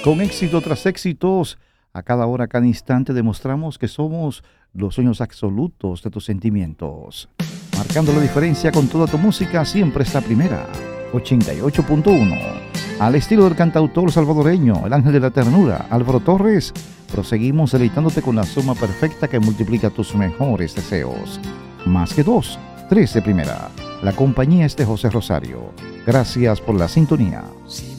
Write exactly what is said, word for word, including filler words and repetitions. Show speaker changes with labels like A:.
A: Con éxito tras éxitos, a cada hora, a cada instante demostramos que somos los sueños absolutos de tus sentimientos. Marcando la diferencia con toda tu música, siempre está primera, ochenta y ocho punto uno. Al estilo del cantautor salvadoreño, el ángel de la ternura, Álvaro Torres, proseguimos deleitándote con la suma perfecta que multiplica tus mejores deseos. Más que dos, tres de primera. La compañía es de José Rosario. Gracias por la sintonía.
B: Sí.